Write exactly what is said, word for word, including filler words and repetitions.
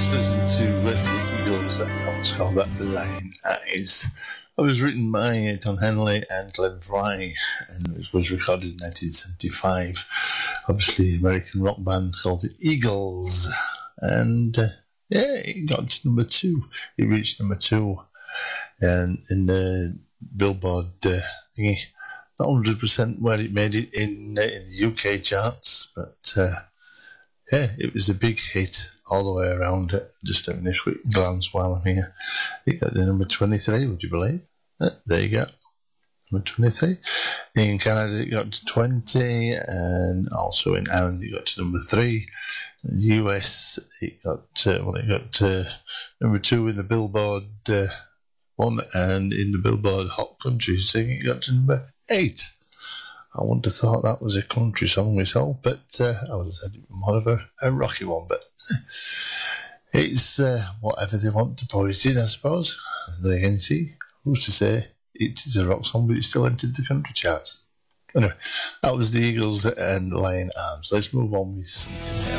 To uh, the Eagles, that was called that Lion Eyes. It was written by Don Henley and Glenn Frey, and it was recorded in nineteen seventy-five. Obviously, American rock band called the Eagles, and uh, yeah, it got to number two. It reached number two, and in the Billboard uh, thingy, not one hundred percent where it made it in, uh, in the U K charts, but uh, yeah, it was a big hit all the way around it. Just having a quick glance while I'm here. It got to number twenty-three, would you believe? Uh, there you go. Number twenty-three. In Canada, it got to twenty, and also in Ireland, it got to number three. In the U S, it got to, well, it got to number two in the Billboard uh, one, and in the Billboard Hot Country thing, it got to number eight. I wouldn't have thought that was a country song myself, but uh, I would have said it was more of a, a rocky one, but it's uh, whatever they want to put it in, I suppose. They can see. Who's to say it is a rock song, but it still entered the country charts. Anyway, that was the Eagles and Lion Arms. Let's move on with something else.